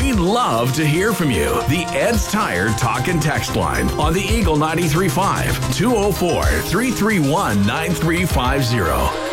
We'd love to hear from you. The Ed's Tire Talk and Text line on the Eagle 93.5, 204-331-9350.